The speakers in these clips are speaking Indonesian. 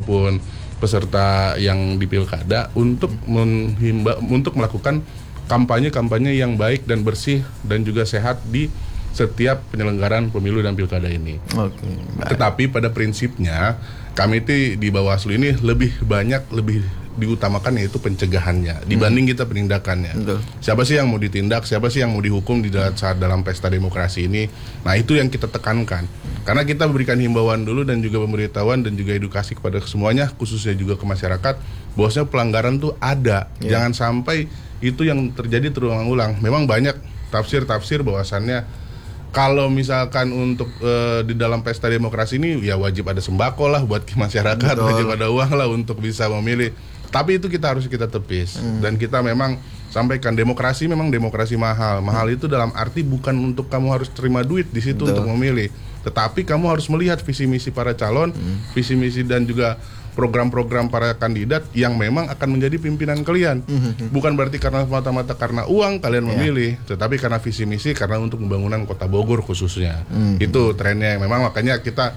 maupun peserta yang di pilkada untuk untuk melakukan kampanye yang baik dan bersih dan juga sehat di setiap penyelenggaraan pemilu dan pilkada ini. Tetapi pada prinsipnya kami di Bawaslu ini lebih diutamakan yaitu pencegahannya dibanding kita penindakannya. Betul. Siapa sih yang mau ditindak, siapa sih yang mau dihukum saat dalam pesta demokrasi ini? Nah, itu yang kita tekankan. Karena kita berikan himbauan dulu dan juga pemberitahuan dan juga edukasi kepada semuanya, khususnya juga ke masyarakat, bahwasanya pelanggaran tuh ada. Jangan sampai itu yang terjadi terulang-ulang. Memang banyak tafsir-tafsir bahwasannya kalau misalkan untuk di dalam pesta demokrasi ini ya wajib ada sembako lah buat masyarakat, wajib ada uang lah untuk bisa memilih. Tapi itu harus kita tepis dan kita memang sampaikan demokrasi memang demokrasi mahal. Mahal itu dalam arti bukan untuk kamu harus terima duit di situ untuk memilih, tetapi kamu harus melihat visi misi para calon, visi misi dan juga program-program para kandidat yang memang akan menjadi pimpinan kalian. Bukan berarti karena semata-mata karena uang kalian memilih, tetapi karena visi misi, karena untuk pembangunan Kota Bogor khususnya. Itu trennya. Memang makanya kita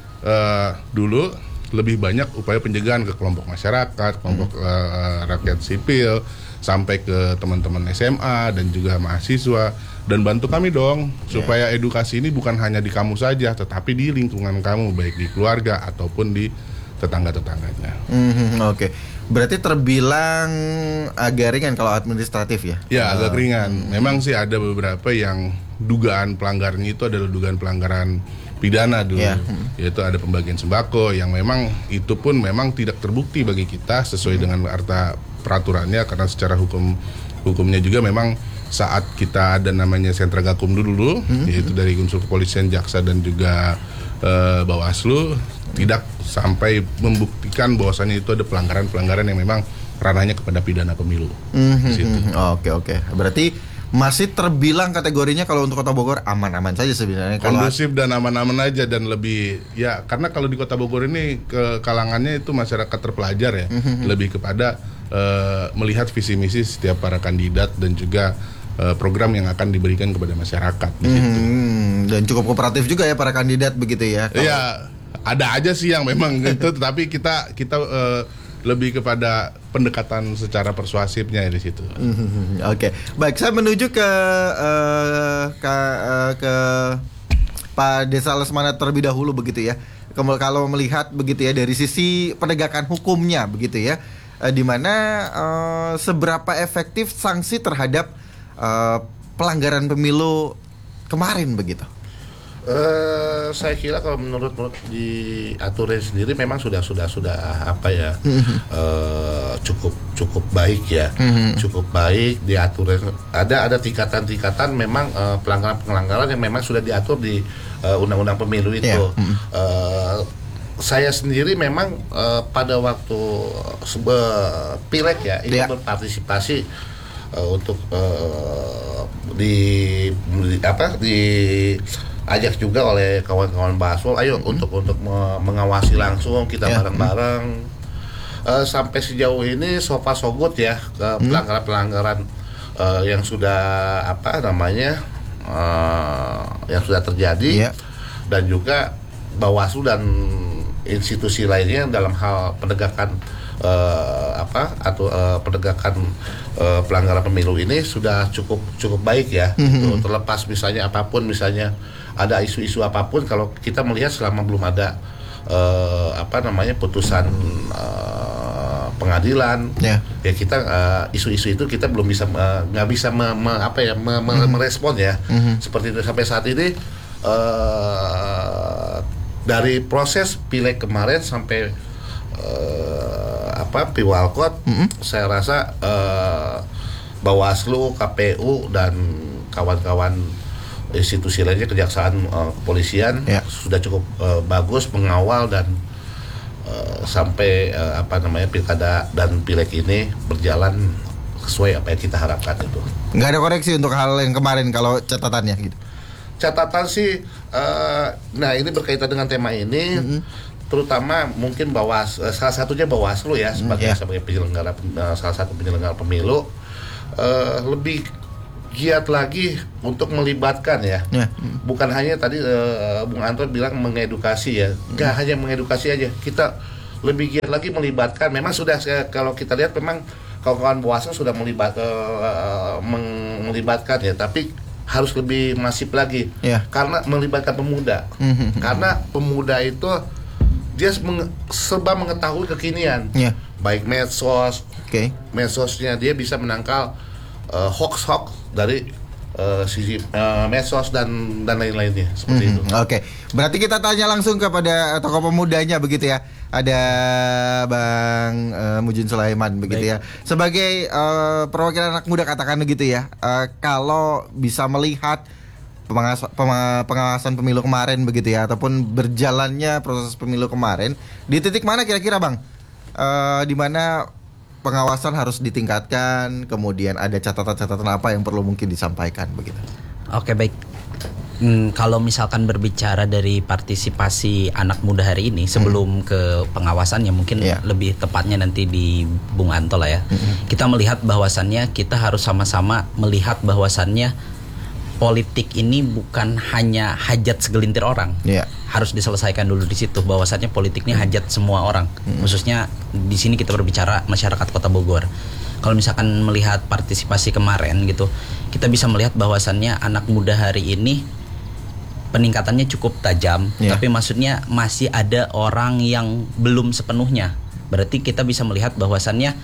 dulu lebih banyak upaya pencegahan ke kelompok masyarakat, kelompok rakyat sipil, sampai ke teman-teman SMA dan juga mahasiswa. Dan bantu kami dong supaya edukasi ini bukan hanya di kamu saja, tetapi di lingkungan kamu, baik di keluarga ataupun di tetangga-tetangganya. Berarti terbilang agak ringan kalau administratif ya? Ya, agak ringan. Memang sih ada beberapa yang dugaan pelanggarannya itu adalah dugaan pelanggaran pidana dulu, yaitu ada pembagian sembako yang memang itu pun memang tidak terbukti bagi kita sesuai dengan arta peraturannya, karena secara hukumnya juga memang saat kita ada namanya sentra gakum dulu, yaitu dari unsur kepolisian, jaksa dan juga Bawaslu, tidak sampai membuktikan bahwasannya itu ada pelanggaran yang memang ranahnya kepada pidana pemilu. Oke. Berarti masih terbilang kategorinya kalau untuk Kota Bogor aman-aman saja sebenarnya. Kondusif dan aman-aman aja, dan lebih ya karena kalau di Kota Bogor ini kalangannya itu masyarakat terpelajar ya, lebih kepada melihat visi misi setiap para kandidat dan juga program yang akan diberikan kepada masyarakat. Dan cukup kooperatif juga ya para kandidat begitu ya. Iya, ada aja sih yang memang gitu, tetapi kita lebih kepada pendekatan secara persuasifnya di situ. Oke. Baik, saya menuju ke Pak Desa Lesmana terlebih dahulu begitu ya. Kalau melihat begitu ya dari sisi penegakan hukumnya begitu ya, di mana seberapa efektif sanksi terhadap pelanggaran pemilu kemarin begitu? Saya kira kalau menurut di aturan sendiri memang sudah apa ya, cukup baik ya, cukup baik diatur. Ada tingkatan memang pelanggaran yang memang sudah diatur di undang-undang pemilu itu. Saya sendiri memang pada waktu pileg ya itu berpartisipasi untuk ajak juga oleh kawan-kawan Bawaslu, ayo untuk mengawasi langsung kita bareng-bareng. Sampai sejauh ini so far so good ya, pelanggaran yang sudah yang sudah terjadi, dan juga Bawaslu dan institusi lainnya dalam hal penegakan penegakan pelanggaran pemilu ini sudah cukup baik ya. Terlepas misalnya apapun, misalnya ada isu-isu apapun, kalau kita melihat selama belum ada putusan pengadilan, ya kita isu-isu itu kita belum bisa nggak bisa merespon ya. Seperti itu sampai saat ini, dari proses pileg kemarin sampai Piwalkot, saya rasa Bawaslu, KPU dan kawan-kawan institusi lainnya, kejaksaan, kepolisian sudah cukup bagus mengawal dan sampai pilkada dan pileg ini berjalan sesuai apa yang kita harapkan itu. Nggak ada koreksi untuk hal yang kemarin kalau catatannya gitu? Catatan sih, nah ini berkaitan dengan tema ini, terutama mungkin salah satunya Bawaslu ya sebagai penyelenggara, salah satu penyelenggara pemilu, lebih giat lagi untuk melibatkan ya. Bukan hanya tadi Bung Anton bilang mengedukasi ya, nggak hanya mengedukasi aja, kita lebih giat lagi melibatkan. Memang sudah kalau kita lihat memang kawan-kawan Bawaslu sudah melibatkan ya, tapi harus lebih masif lagi karena melibatkan pemuda. Karena pemuda itu dia serba mengetahui kekinian, baik medsos, medsosnya dia bisa menangkal hoax dari sisi medsos dan lain-lainnya seperti itu. Oke, berarti kita tanya langsung kepada tokoh pemudanya begitu ya. Ada Bang Mujin Sulaiman begitu ya. Sebagai perwakilan anak muda katakan begitu ya. Kalau bisa melihat pengawasan pemilu kemarin begitu ya, ataupun berjalannya proses pemilu kemarin, di titik mana kira-kira Bang? Di mana pengawasan harus ditingkatkan, kemudian ada catatan-catatan apa yang perlu mungkin disampaikan begitu. Oke, baik. Kalau misalkan berbicara dari partisipasi anak muda hari ini sebelum ke pengawasan ya mungkin lebih tepatnya nanti di Bung Anto lah ya. Kita melihat bahwasannya kita harus sama-sama melihat bahwasannya politik ini bukan hanya hajat segelintir orang. Harus diselesaikan dulu di situ bahwasannya politik ini hajat semua orang. Khususnya di sini kita berbicara masyarakat Kota Bogor. Kalau misalkan melihat partisipasi kemarin gitu, kita bisa melihat bahwasannya anak muda hari ini peningkatannya cukup tajam, tapi maksudnya masih ada orang yang belum sepenuhnya. Berarti kita bisa melihat bahwasannya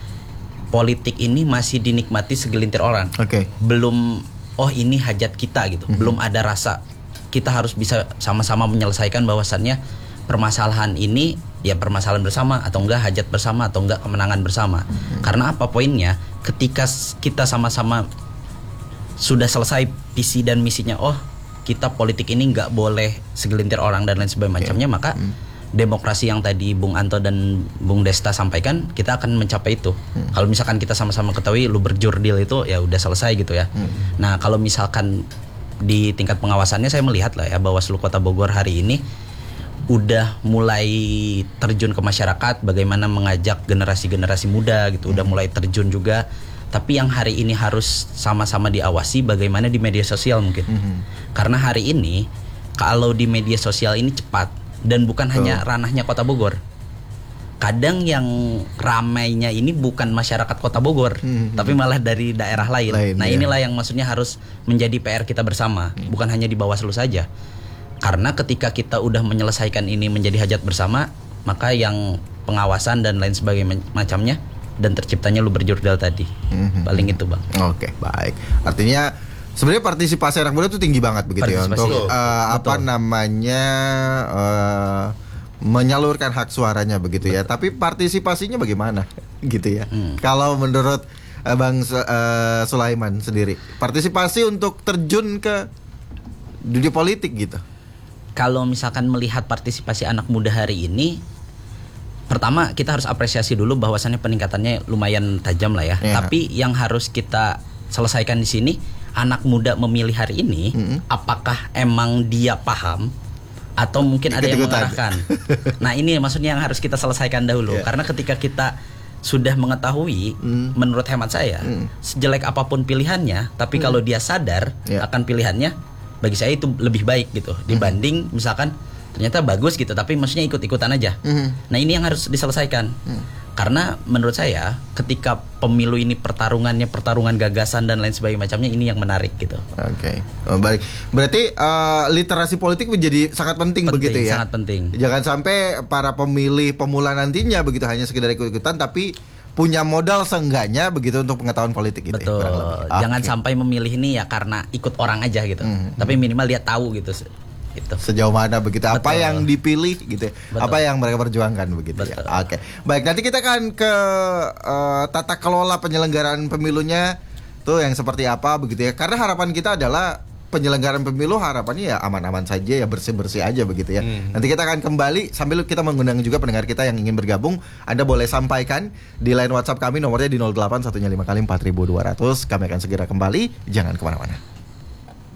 politik ini masih dinikmati segelintir orang. Belum ini hajat kita gitu. Belum ada rasa kita harus bisa sama-sama menyelesaikan bahwasannya permasalahan ini ya permasalahan bersama atau enggak hajat bersama atau enggak kemenangan bersama. Karena apa poinnya? Ketika kita sama-sama sudah selesai visi dan misinya, kita politik ini nggak boleh segelintir orang dan lain sebagainya macamnya, maka demokrasi yang tadi Bung Anto dan Bung Desta sampaikan, kita akan mencapai itu. Kalau misalkan kita sama-sama ketahui lu berjurdil itu ya udah selesai gitu ya. Nah kalau misalkan di tingkat pengawasannya saya melihat lah ya Bawaslu Kota Bogor hari ini udah mulai terjun ke masyarakat, bagaimana mengajak generasi-generasi muda gitu, udah mulai terjun juga. Tapi yang hari ini harus sama-sama diawasi bagaimana di media sosial mungkin. Karena hari ini kalau di media sosial ini cepat dan bukan hanya ranahnya Kota Bogor. Kadang yang ramainya ini bukan masyarakat Kota Bogor, tapi malah dari daerah lain. Nah inilah yang maksudnya harus menjadi PR kita bersama, bukan hanya di Bawaslu saja. Karena ketika kita udah menyelesaikan ini menjadi hajat bersama, maka yang pengawasan dan lain sebagainya macamnya dan terciptanya lu berjurdil tadi. Paling itu Bang. Oke, baik. Artinya sebenarnya partisipasi anak muda itu tinggi banget begitu ya untuk menyalurkan hak suaranya begitu ya. Tapi partisipasinya bagaimana gitu ya? Kalau menurut Bang Sulaiman sendiri, partisipasi untuk terjun ke dunia politik gitu. Kalau misalkan melihat partisipasi anak muda hari ini, pertama kita harus apresiasi dulu bahwasannya peningkatannya lumayan tajam lah ya. Tapi yang harus kita selesaikan di sini, anak muda memilih hari ini, apakah emang dia paham atau mungkin ada yang mengarahkan. Nah ini maksudnya yang harus kita selesaikan dahulu. Karena ketika kita sudah mengetahui, menurut hemat saya, sejelek apapun pilihannya, tapi kalau dia sadar akan pilihannya, bagi saya itu lebih baik gitu dibanding misalkan ternyata bagus gitu tapi maksudnya ikut-ikutan aja. Nah ini yang harus diselesaikan. Karena menurut saya ketika pemilu ini pertarungan gagasan dan lain sebagainya macamnya, ini yang menarik gitu. Baik. Berarti literasi politik menjadi sangat penting begitu ya. Sangat penting. Jangan sampai para pemilih pemula nantinya begitu hanya sekedar ikut-ikutan, tapi punya modal seenggaknya begitu untuk pengetahuan politik gitu. Betul. Jangan sampai memilih ini ya karena ikut orang aja gitu. Tapi minimal dia tahu gitu. Gitu. Sejauh mana begitu, apa yang dipilih gitu, apa yang mereka perjuangkan begitu ya. Baik, nanti kita akan ke tata kelola penyelenggaraan pemilunya tuh yang seperti apa begitu ya. Karena harapan kita adalah penyelenggaraan pemilu harapannya ya aman-aman saja ya, bersih-bersih aja begitu ya. Nanti kita akan kembali sambil kita mengundang juga pendengar kita yang ingin bergabung. Anda boleh sampaikan di line WhatsApp kami, nomornya di 08 155 kali 4200. Kami akan segera kembali, jangan kemana-mana.